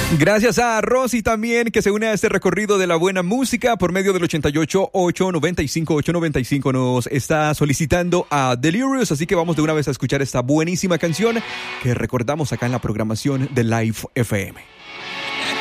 Gracias a Rosy también, que se une a este recorrido de la buena música por medio del 88-895-895. Nos está solicitando a Delirious, así que vamos de una vez a escuchar esta buenísima canción que recordamos acá en la programación de Live FM.